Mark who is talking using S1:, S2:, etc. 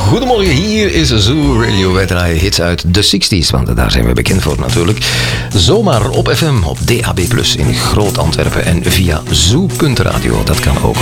S1: Goedemorgen, hier is Zoo Radio. Wij draaien hits uit de 60s, want daar zijn we bekend voor natuurlijk. Zomaar op FM, op DAB+, in Groot Antwerpen en via Zoo.radio. Dat kan ook.